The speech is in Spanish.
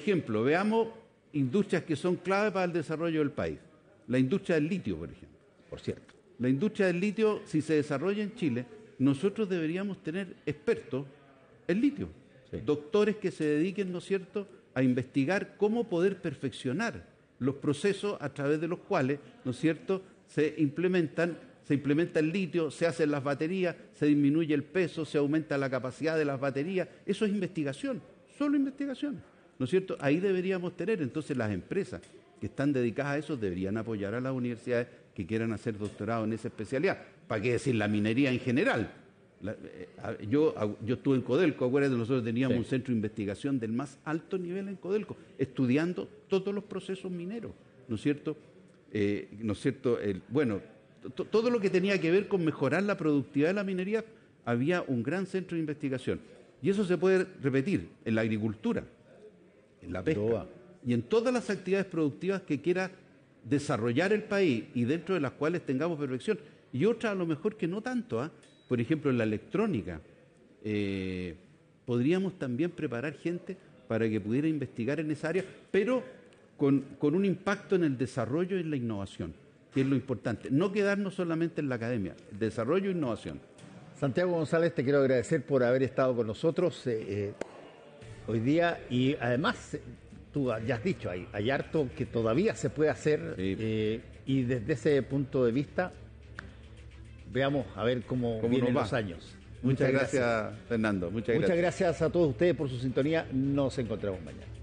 ejemplo, veamos industrias que son clave para el desarrollo del país. La industria del litio, por ejemplo. Por cierto. La industria del litio, si se desarrolla en Chile, nosotros deberíamos tener expertos en litio. Sí. Doctores que se dediquen, ¿no es cierto?, a investigar cómo poder perfeccionar los procesos a través de los cuales, ¿no es cierto?, se implementa el litio, se hacen las baterías, se disminuye el peso, se aumenta la capacidad de las baterías. Eso es investigación, solo investigación, ¿no es cierto? Ahí deberíamos tener, entonces las empresas que están dedicadas a eso deberían apoyar a las universidades que quieran hacer doctorado en esa especialidad. ¿Para qué decir la minería en general? Yo estuve en Codelco, acuérdense, nosotros teníamos un centro de investigación del más alto nivel en Codelco, estudiando todos los procesos mineros, ¿no es cierto? Todo lo que tenía que ver con mejorar la productividad de la minería, había un gran centro de investigación. Y eso se puede repetir en la agricultura, en la pesca, y en todas las actividades productivas que quiera desarrollar el país y dentro de las cuales tengamos perfección. Y otras a lo mejor que no tanto, por ejemplo en la electrónica, podríamos también preparar gente para que pudiera investigar en esa área, pero con un impacto en el desarrollo y en la innovación, que es lo importante. No quedarnos solamente en la academia, desarrollo e innovación. Santiago González, te quiero agradecer por haber estado con nosotros hoy día, y además tú ya has dicho, hay harto que todavía se puede hacer, sí. Y desde ese punto de vista veamos a ver cómo vienen los años. Muchas gracias, Fernando. Muchas gracias a todos ustedes por su sintonía. Nos encontramos mañana.